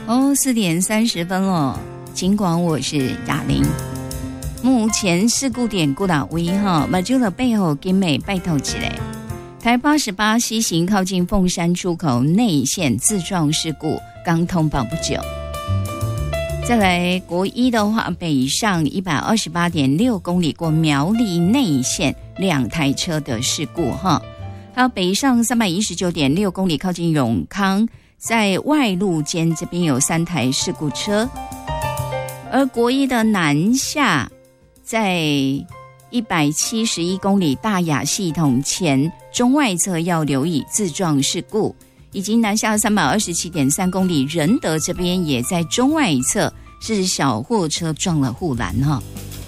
4点30分了。尽管我是雅玲，目前事故点古打威哈，马就了背后给美拜托起来。台88西行靠近凤山出口内线自撞事故刚通报不久。再来国一的话，北上128.6公里过苗栗内线2台车的事故哈，还有北上319.6公里靠近永康，在外路间这边有3台事故车。而国一的南下在171公里大雅系统前中外侧要留意自撞事故，以及南下327.3公里仁德这边也在中外侧是小货车撞了护栏哈。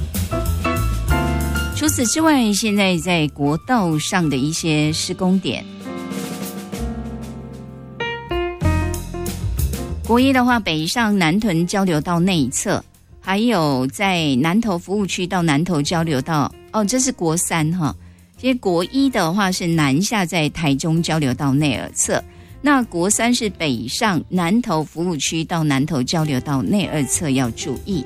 除此之外，现在在国道上的一些施工点，国一的话，北上南屯交流道内侧，还有在南投服务区到南投交流道，这是国三哈。其实国一的话是南下在台中交流道内二侧，那国三是北上南投服务区到南投交流道内二侧要注意。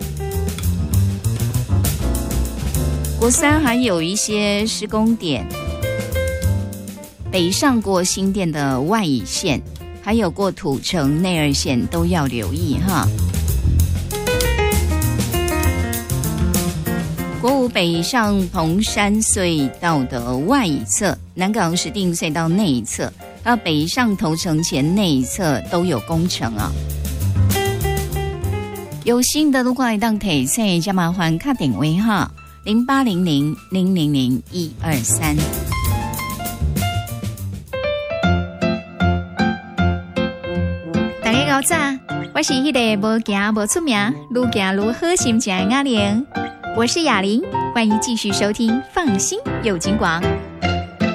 国三还有一些施工点，北上过新店的外乙线，还有过土城内二线都要留意哈。国五北上彭山隧道的外乙侧，南港石碇隧道内侧，还有北上头城前内侧都有工程啊。有新的路况当提醒，加麻烦卡点位哈，0800-000-123。大家好早，我是迄个无行无出名，愈行愈好心情的雅玲。我是雅玲，欢迎继续收听《放心有金广》。